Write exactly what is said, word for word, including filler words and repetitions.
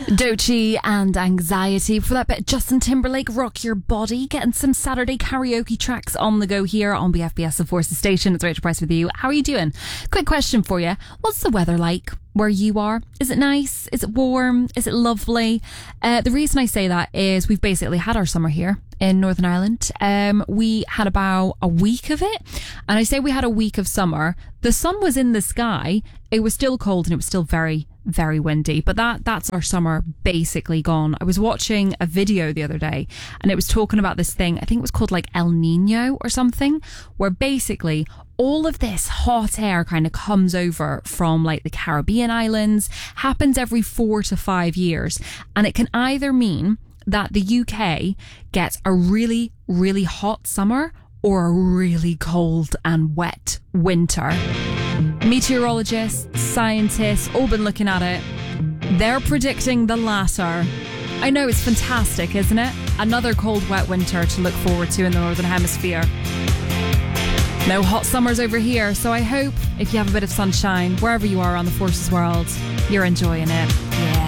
Doechii and Anxiety. For that bit, Justin Timberlake, Rock Your Body. Getting some Saturday karaoke tracks on the go here on B F B S The Forces Station. It's Rachel Price with you. How are you doing? Quick question for you. What's the weather like where you are? Is it nice? Is it warm? Is it lovely? Uh, the reason I say that is we've basically had our summer here in Northern Ireland. Um, we had about a week of it. And I say we had a week of summer. The sun was in the sky. It was still cold and it was still very, very windy. But that that's our summer basically gone. I was watching a video the other day and it was talking about this thing. I think it was called like El Nino or something, where basically all of this hot air kind of comes over from like the Caribbean islands, happens every four to five years. And it can either mean that the U K gets a really, really hot summer or a really cold and wet winter. Meteorologists, scientists, all been looking at it. They're predicting the latter. I know, it's fantastic, isn't it? Another cold, wet winter to look forward to in the Northern Hemisphere. No hot summers over here, so I hope if you have a bit of sunshine, wherever you are on the Forces world, you're enjoying it. Yeah.